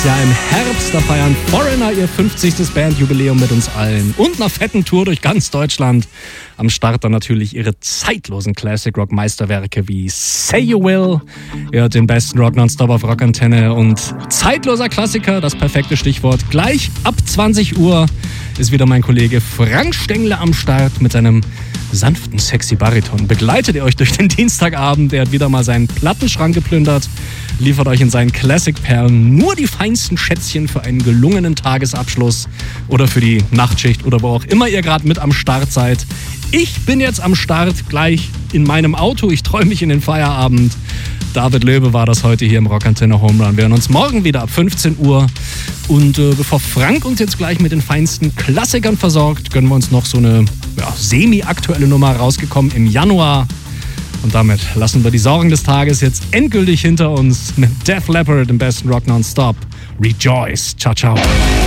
Jahr im Herbst. Da feiern Foreigner ihr 50. Bandjubiläum mit uns allen. Und einer fetten Tour durch ganz Deutschland. Am Start dann natürlich ihre zeitlosen Classic-Rock-Meisterwerke wie Say You Will. Ihr hört den besten Rock nonstop auf Rockantenne. Und zeitloser Klassiker, das perfekte Stichwort. Gleich ab 20 Uhr ist wieder mein Kollege Frank Stengler am Start mit seinem sanften, sexy Bariton. Begleitet ihr euch durch den Dienstagabend. Er hat wieder mal seinen Plattenschrank geplündert. Liefert euch in seinen Classic-Perlen nur die feinsten Schätzchen für einen gelungenen Tagesabschluss oder für die Nachtschicht oder wo auch immer ihr gerade mit am Start seid. Ich bin jetzt am Start, gleich in meinem Auto. Ich träume mich in den Feierabend. David Löwe war das heute hier im Rockantenne Home Run. Wir hören uns morgen wieder ab 15 Uhr. Und bevor Frank uns jetzt gleich mit den feinsten Klassikern versorgt, gönnen wir uns noch so eine semi-aktuelle Nummer rausgekommen im Januar. Und damit lassen wir die Sorgen des Tages jetzt endgültig hinter uns mit Def Leppard, dem besten Rock nonstop. Rejoice. Ciao, ciao.